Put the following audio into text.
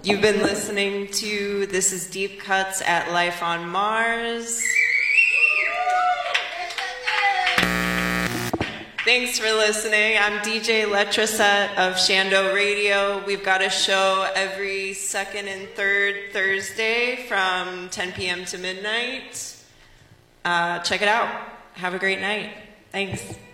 You've been listening to This is Deep Cuts at Life on Mars. Thanks for listening. I'm DJ Letraset of Shando Radio. We've got a show every second and third Thursday from 10 p.m. to midnight. Check it out. Have a great night. Thanks.